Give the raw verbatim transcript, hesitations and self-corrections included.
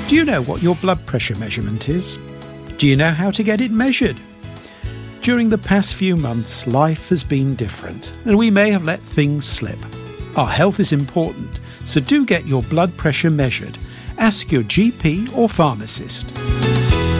Do you know what your blood pressure measurement is? Do you know how to get it measured? During the past few months, life has been different, and we may have let things slip. Our health is important, so do get your blood pressure measured. Ask your G P or pharmacist.